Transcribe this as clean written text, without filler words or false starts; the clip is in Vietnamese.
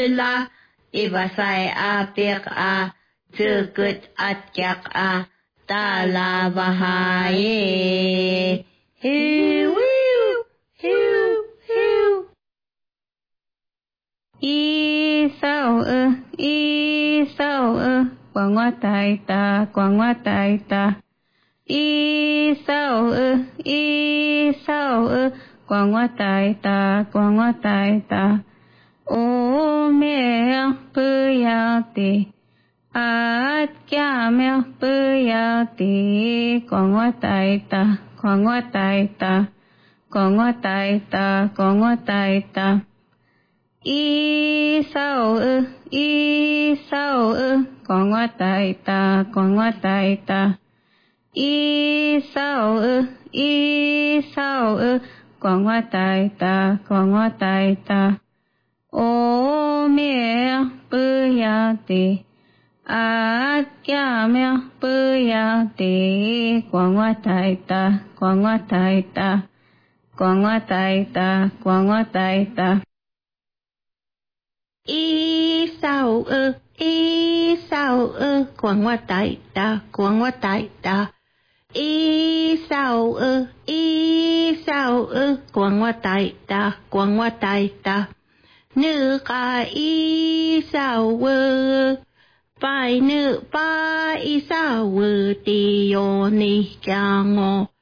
la Ivasai a piak a Zukut atyak a Tala bahaye Hiu hiu hiu Y sao quang hoa tai ta y sao quang hoa tai ta ô mẹ bư ya ti at kya mẹ bư ya ti quang hoa tai ta y sao quang hoa tai ta y sao quang hoa tai ta ô mẹ bư ya ti at kya mẹ bư ya ti quang hoa tai ta Y sao quang hoa tai ta Y sao quang hoa tai ta Nữ ca y sao Pai nữ pa y sao Ti yo ni kya ngo